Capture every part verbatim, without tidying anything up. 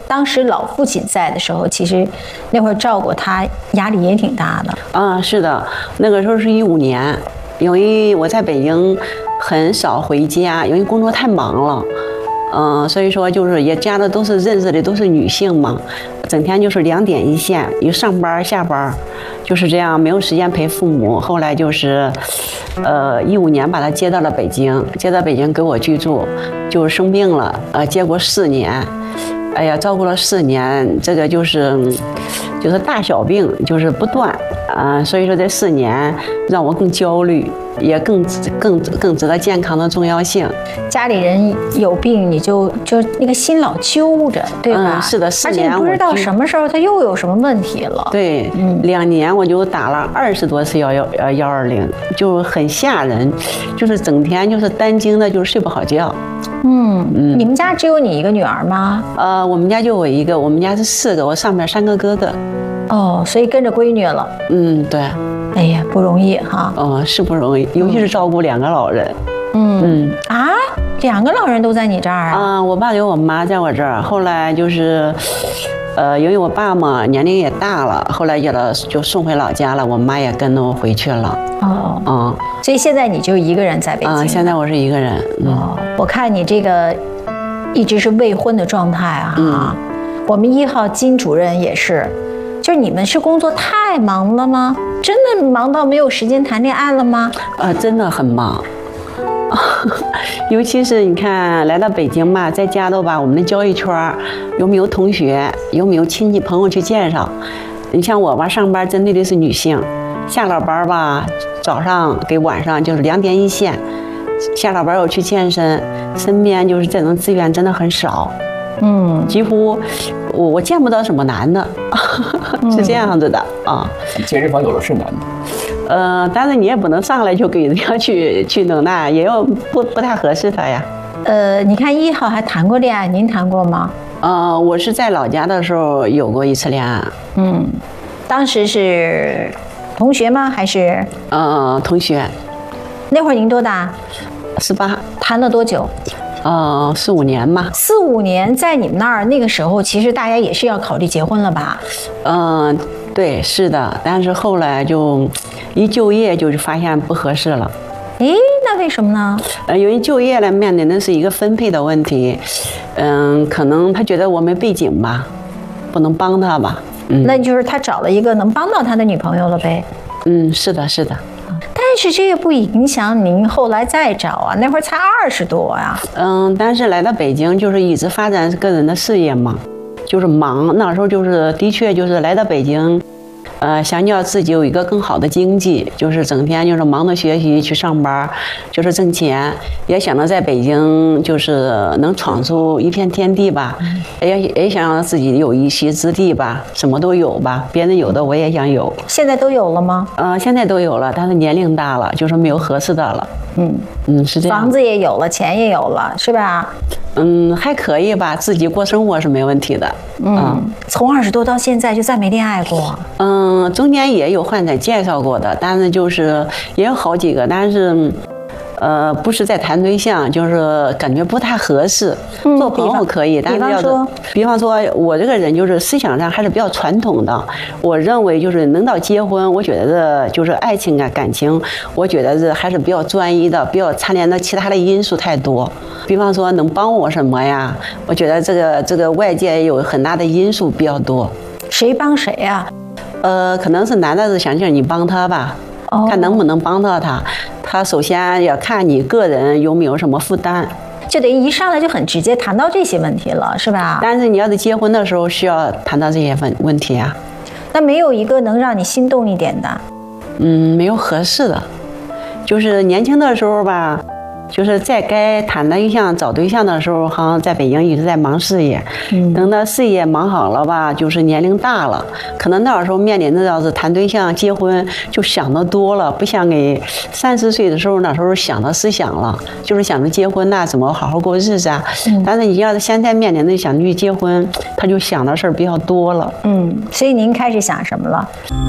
当时老父亲在的时候，其实那会儿照顾他压力也挺大的。 啊，是的，那个时候是一五年，因为我在北京很少回家，因为工作太忙了。嗯，所以说就是也家的都是认识的都是女性嘛，整天就是两点一线，一上班下班，就是这样，没有时间陪父母。后来就是，呃，一五年把他接到了北京，接到北京给我居住，就是生病了，呃，接过四年，哎呀，照顾了四年，这个就是，就是大小病就是不断啊、呃，所以说这四年让我更焦虑。也更更更知道健康的重要性。 家里人有病，你就就那个心老揪着，对吧？ 嗯，是的，四年而且你不知道什么时候他又有什么问题了。 对，嗯，两年我就打了二十多次幺幺呃幺二零，就很吓人，就是整天就是担惊的，就是睡不好觉。 嗯嗯，你们家只有你一个女儿吗？ 呃，我们家就我一个，我们家是四个，我上面三个哥哥。 哦，所以跟着闺女了。 嗯，对。 哎呀，不容易哈。 哦，是不容易，尤其是照顾两个老人。 嗯嗯啊，两个老人都在你这儿啊？ 啊、嗯，我爸给我妈在我这儿，后来就是，呃，因为我爸嘛年龄也大了，后来给他就送回老家了，我妈也跟着我回去了。 哦，嗯，所以现在你就一个人在北京。啊、 嗯，现在我是一个人。嗯、 哦，我看你这个一直是未婚的状态啊。嗯，我们一号金主任也是。就是你们是工作太忙了吗？真的忙到没有时间谈恋爱了吗？ 呃，真的很忙，尤其是你看来到北京嘛，在家都把我们的交际圈有没有同学，有没有亲戚朋友去介绍。你像我吧，上班针对的是女性，下了班吧，早上给晚上就是两点一线，下了班我去健身，身边就是这种资源真的很少。嗯，几乎我我见不到什么男的，是这样子的啊。 健身房有的是男的， 呃，但是你也不能上来就给人家去去弄那，也有不不太合适他呀。 呃，你看一号还谈过恋爱，您谈过吗？ 呃，我是在老家的时候有过一次恋爱。 嗯，当时是同学吗？还是？ 呃，同学。 那会儿您多大？ 十八。 谈了多久？ 呃，四五年吧。 四五年，在你们那儿那个时候，其实大家也是要考虑结婚了吧？ 嗯、呃，对，是的。但是后来就一就业就是发现不合适了。 诶，那为什么呢？ 呃，因为就业呢，面临的是一个分配的问题。嗯，可能他觉得我没背景吧，不能帮他吧。嗯， 那就是他找了一个能帮到他的女朋友了呗。 嗯，是的，是的。 但是这也不影响您后来再找啊，那会儿才二十多呀。 嗯，但是来到北京就是一直发展个人的事业嘛，就是忙。那时候就是的确就是来到北京，呃，想要自己有一个更好的经济，就是整天就是忙着学习去上班，就是挣钱，也想着在北京就是能闯出一片天地吧，也也想让自己有一席之地吧，什么都有吧，别人有的我也想有。 现在都有了吗？ 呃，现在都有了，但是年龄大了，就是没有合适的了。嗯嗯，是这样。 房子也有了，钱也有了，是吧？ 嗯，还可以吧，自己过生活是没问题的。 嗯，嗯从二十多到现在就再没恋爱过。 嗯，中间也有患者介绍过的，但是就是也有好几个，但是。呃，不是在谈对象，就是感觉不太合适。嗯、做朋友可以，但是要是，比方说，我这个人就是思想上还是比较传统的。我认为就是能到结婚，我觉得就是爱情啊感情，我觉得是还是比较专一的，比较牵连的其他的因素太多。比方说能帮我什么呀？我觉得这个这个外界有很大的因素比较多。 谁帮谁呀、啊？ 呃，可能是男的是想叫你帮他吧。 哦、 看能不能帮到他，他首先要看你个人有没有什么负担， 就等于一上来就很直接谈到这些问题了，是吧？ 但是你要是结婚的时候需要谈到这些问问题啊。 那没有一个能让你心动一点的？ 嗯，没有合适的，就是年轻的时候吧。就是在该谈对象、找对象的时候，好像在北京一直在忙事业。嗯，等到事业忙好了吧，就是年龄大了，可能那时候面临的要是谈对象、结婚，就想得多了，不像给三十岁的时候，那时候想的思想了，就是想着结婚呐、啊，怎么好好过日子啊。嗯，但是你要是现在面临的想去结婚，他就想的事儿比较多了。 嗯，所以您开始想什么了？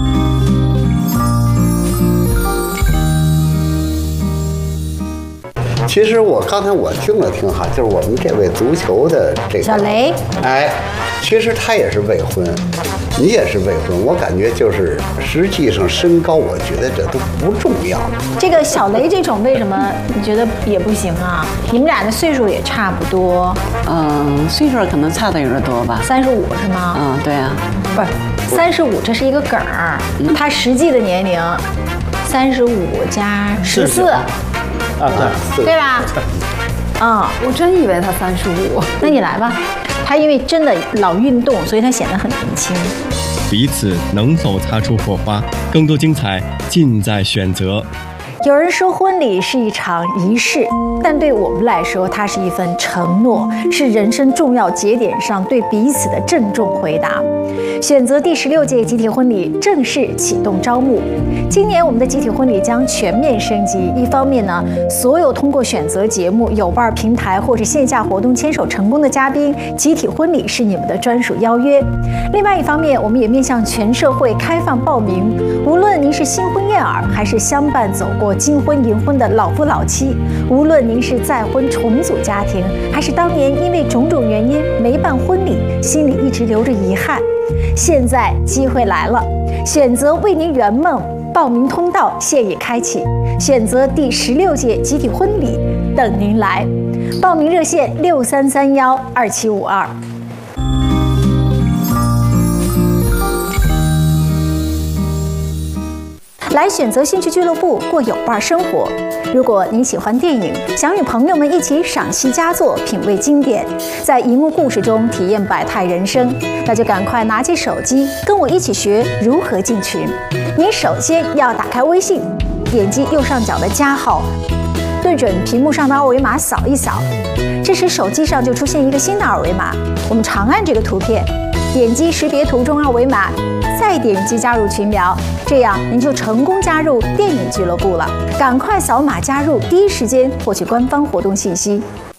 其实我刚才我听了挺好，就是我们这位足球的这个小雷， 哎， 其实他也是未婚，你也是未婚，我感觉就是实际上身高，我觉得这都不重要。 这个小雷这种为什么你觉得也不行啊？你们俩的岁数也差不多， 嗯，岁数可能差的有点多吧。 三十五是吗？ 嗯，对啊， 不是，三十五这是一个梗儿，他实际的年龄三十五加十四， 啊，对， 对吧？嗯， 我真以为他三十五。 那你来吧。他因为真的老运动，所以他显得很年轻。 彼此能否擦出火花？更多精彩尽在选择。 有人说婚礼是一场仪式，但对我们来说，它是一份承诺，是人生重要节点上对彼此的郑重回答。选择第十六届集体婚礼正式启动招募。今年我们的集体婚礼将全面升级。一方面呢，所有通过选择节目、有伴平台或者线下活动牵手成功的嘉宾，集体婚礼是你们的专属邀约。另外一方面，我们也面向全社会开放报名。无论您是新婚燕尔，还是相伴走过金婚银婚的老夫老妻，无论您是再婚重组家庭，还是当年因为种种原因没办婚礼，心里一直留着遗憾，现在机会来了，选择为您圆梦，报名通道现已开启，选择第十六届集体婚礼等您来。报名热线六三三幺二七五二。来选择兴趣俱乐部，过有伴生活。如果您喜欢电影，想与朋友们一起赏析佳作、品味经典，在荧幕故事中体验百态人生，那就赶快拿起手机，跟我一起学如何进群。您首先要打开微信，点击右上角的加号，对准屏幕上的二维码扫一扫，这时手机上就出现一个新的二维码，我们长按这个图片，点击识别图中二维码，再点击加入群聊，这样您就成功加入电影俱乐部了。赶快扫码加入，第一时间获取官方活动信息。